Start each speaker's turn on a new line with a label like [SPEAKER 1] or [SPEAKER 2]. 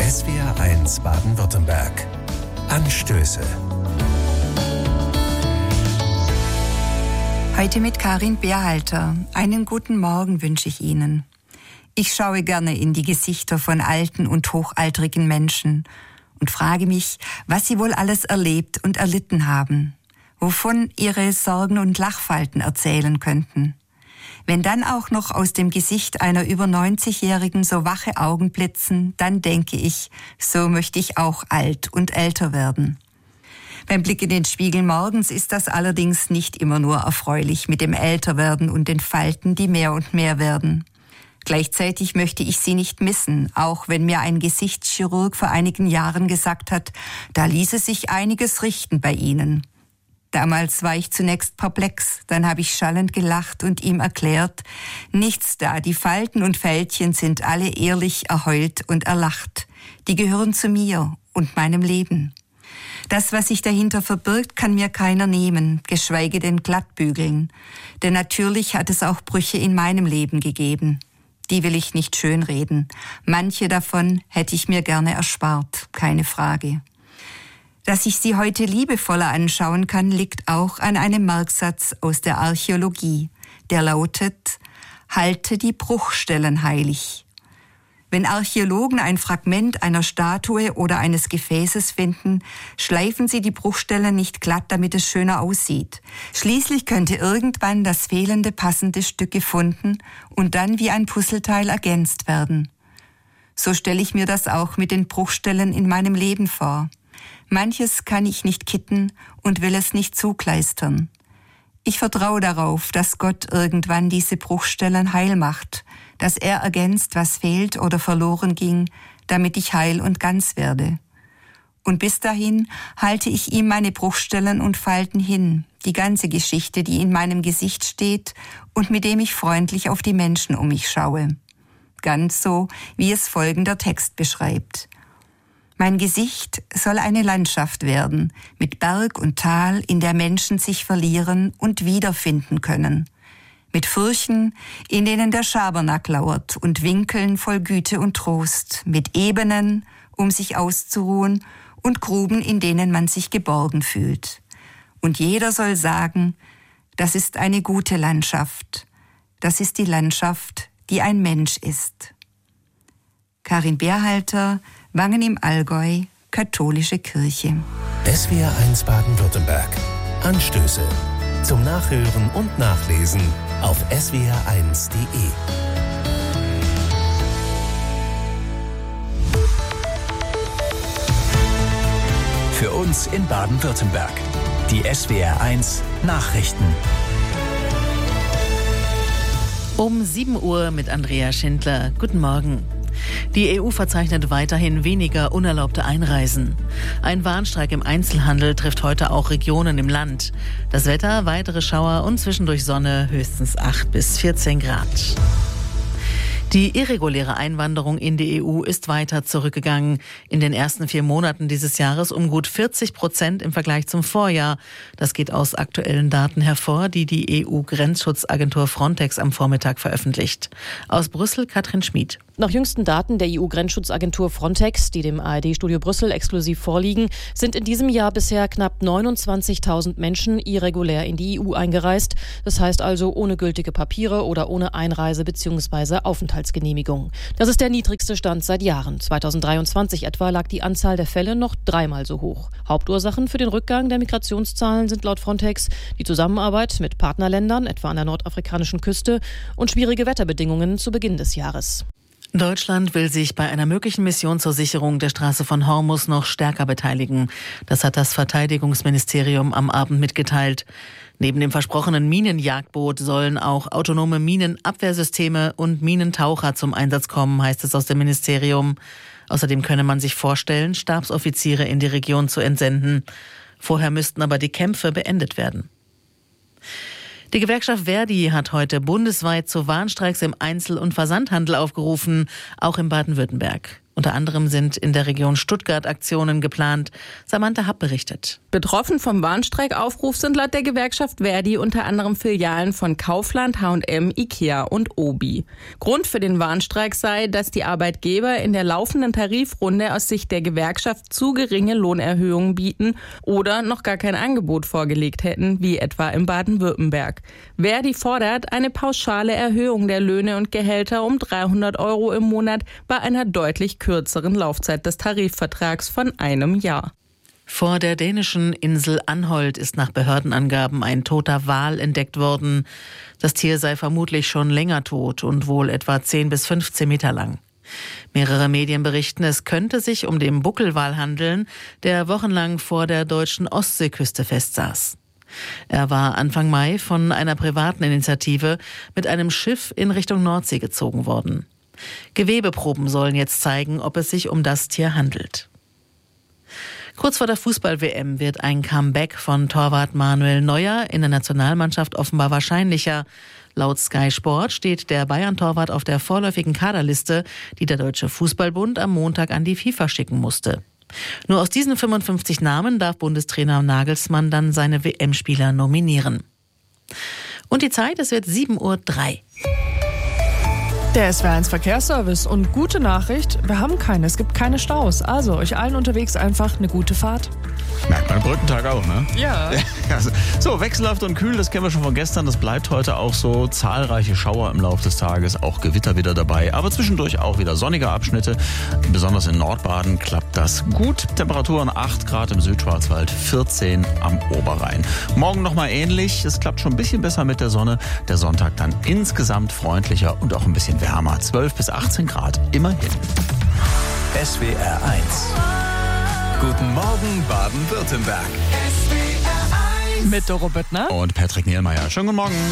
[SPEAKER 1] SWR1 Baden-Württemberg. Anstöße.
[SPEAKER 2] Heute mit Karin Berhalter. Einen guten Morgen wünsche ich Ihnen. Ich schaue gerne in die Gesichter von alten und hochaltrigen Menschen und frage mich, was sie wohl alles erlebt und erlitten haben, wovon ihre Sorgen und Lachfalten erzählen könnten. Wenn dann auch noch aus dem Gesicht einer über 90-Jährigen so wache Augen blitzen, dann denke ich, so möchte ich auch alt und älter werden. Beim Blick in den Spiegel morgens ist das allerdings nicht immer nur erfreulich mit dem Älterwerden und den Falten, die mehr und mehr werden. Gleichzeitig möchte ich sie nicht missen, auch wenn mir ein Gesichtschirurg vor einigen Jahren gesagt hat, da ließe sich einiges richten bei Ihnen. Damals war ich zunächst perplex, dann habe ich schallend gelacht und ihm erklärt, nichts da, die Falten und Fältchen sind alle ehrlich erheult und erlacht. Die gehören zu mir und meinem Leben. Das, was sich dahinter verbirgt, kann mir keiner nehmen, geschweige denn glattbügeln. Denn natürlich hat es auch Brüche in meinem Leben gegeben. Die will ich nicht schönreden. Manche davon hätte ich mir gerne erspart, keine Frage. Dass ich sie heute liebevoller anschauen kann, liegt auch an einem Merksatz aus der Archäologie, der lautet, halte die Bruchstellen heilig. Wenn Archäologen ein Fragment einer Statue oder eines Gefäßes finden, schleifen sie die Bruchstellen nicht glatt, damit es schöner aussieht. Schließlich könnte irgendwann das fehlende passende Stück gefunden und dann wie ein Puzzleteil ergänzt werden. So stelle ich mir das auch mit den Bruchstellen in meinem Leben vor. Manches kann ich nicht kitten und will es nicht zukleistern. Ich vertraue darauf, dass Gott irgendwann diese Bruchstellen heil macht, dass er ergänzt, was fehlt oder verloren ging, damit ich heil und ganz werde. Und bis dahin halte ich ihm meine Bruchstellen und Falten hin, die ganze Geschichte, die in meinem Gesicht steht und mit dem ich freundlich auf die Menschen um mich schaue. Ganz so, wie es folgender Text beschreibt. Mein Gesicht soll eine Landschaft werden, mit Berg und Tal, in der Menschen sich verlieren und wiederfinden können. Mit Furchen, in denen der Schabernack lauert und Winkeln voll Güte und Trost, mit Ebenen, um sich auszuruhen und Gruben, in denen man sich geborgen fühlt. Und jeder soll sagen, das ist eine gute Landschaft. Das ist die Landschaft, die ein Mensch ist. Karin Berhalter, Wangen im Allgäu, Katholische Kirche.
[SPEAKER 1] SWR1 Baden-Württemberg. Anstöße. Zum Nachhören und Nachlesen auf swr1.de. Für uns in Baden-Württemberg. Die SWR1 Nachrichten.
[SPEAKER 3] Um 7 Uhr mit Andrea Schindler. Guten Morgen. Die EU verzeichnet weiterhin weniger unerlaubte Einreisen. Ein Warnstreik im Einzelhandel trifft heute auch Regionen im Land. Das Wetter, weitere Schauer und zwischendurch Sonne, höchstens 8 bis 14 Grad. Die irreguläre Einwanderung in die EU ist weiter zurückgegangen. In den ersten 4 Monaten dieses Jahres um gut 40% im Vergleich zum Vorjahr. Das geht aus aktuellen Daten hervor, die die EU-Grenzschutzagentur Frontex am Vormittag veröffentlicht. Aus Brüssel Katrin Schmid.
[SPEAKER 4] Nach jüngsten Daten der EU-Grenzschutzagentur Frontex, die dem ARD-Studio Brüssel exklusiv vorliegen, sind in diesem Jahr bisher knapp 29.000 Menschen irregulär in die EU eingereist. Das heißt also ohne gültige Papiere oder ohne Einreise- bzw. Aufenthaltsgenehmigung. Das ist der niedrigste Stand seit Jahren. 2023 etwa lag die Anzahl der Fälle noch 3-mal so hoch. Hauptursachen für den Rückgang der Migrationszahlen sind laut Frontex die Zusammenarbeit mit Partnerländern, etwa an der nordafrikanischen Küste, und schwierige Wetterbedingungen zu Beginn des Jahres.
[SPEAKER 3] Deutschland will sich bei einer möglichen Mission zur Sicherung der Straße von Hormuz noch stärker beteiligen. Das hat das Verteidigungsministerium am Abend mitgeteilt. Neben dem versprochenen Minenjagdboot sollen auch autonome Minenabwehrsysteme und Minentaucher zum Einsatz kommen, heißt es aus dem Ministerium. Außerdem könne man sich vorstellen, Stabsoffiziere in die Region zu entsenden. Vorher müssten aber die Kämpfe beendet werden. Die Gewerkschaft Verdi hat heute bundesweit zu Warnstreiks im Einzel- und Versandhandel aufgerufen, auch in Baden-Württemberg. Unter anderem sind in der Region Stuttgart Aktionen geplant. Samantha Happ berichtet.
[SPEAKER 5] Betroffen vom Warnstreikaufruf sind laut der Gewerkschaft ver.di unter anderem Filialen von Kaufland, H&M, Ikea und Obi. Grund für den Warnstreik sei, dass die Arbeitgeber in der laufenden Tarifrunde aus Sicht der Gewerkschaft zu geringe Lohnerhöhungen bieten oder noch gar kein Angebot vorgelegt hätten, wie etwa in Baden-Württemberg. ver.di fordert eine pauschale Erhöhung der Löhne und Gehälter um 300 € im Monat bei einer deutlich kürzeren Laufzeit des Tarifvertrags von einem Jahr.
[SPEAKER 3] Vor der dänischen Insel Anholt ist nach Behördenangaben ein toter Wal entdeckt worden. Das Tier sei vermutlich schon länger tot und wohl etwa 10 bis 15 Meter lang. Mehrere Medien berichten, es könnte sich um den Buckelwal handeln, der wochenlang vor der deutschen Ostseeküste festsaß. Er war Anfang Mai von einer privaten Initiative mit einem Schiff in Richtung Nordsee gezogen worden. Gewebeproben sollen jetzt zeigen, ob es sich um das Tier handelt. Kurz vor der Fußball-WM wird ein Comeback von Torwart Manuel Neuer in der Nationalmannschaft offenbar wahrscheinlicher. Laut Sky Sport steht der Bayern-Torwart auf der vorläufigen Kaderliste, die der Deutsche Fußballbund am Montag an die FIFA schicken musste. Nur aus diesen 55 Namen darf Bundestrainer Nagelsmann dann seine WM-Spieler nominieren. Und die Zeit, es wird 7:03 Uhr.
[SPEAKER 6] Der SWR1 Verkehrsservice und gute Nachricht, wir haben keine, es gibt keine Staus. Also euch allen unterwegs einfach eine gute Fahrt.
[SPEAKER 7] Merkt man am Brückentag auch, ne?
[SPEAKER 6] Ja.
[SPEAKER 7] So, wechselhaft und kühl, das kennen wir schon von gestern, das bleibt heute auch so. Zahlreiche Schauer im Laufe des Tages, auch Gewitter wieder dabei, aber zwischendurch auch wieder sonnige Abschnitte. Besonders in Nordbaden klappt das gut. Temperaturen 8 Grad im Südschwarzwald, 14 am Oberrhein. Morgen nochmal ähnlich, es klappt schon ein bisschen besser mit der Sonne. Der Sonntag dann insgesamt freundlicher und auch ein bisschen wärmer. 12 bis 18 Grad, immerhin.
[SPEAKER 1] SWR 1. Guten Morgen Baden-Württemberg.
[SPEAKER 6] Mit Doro Böttner
[SPEAKER 7] Und Patrick Nielmeier. Schönen guten Morgen.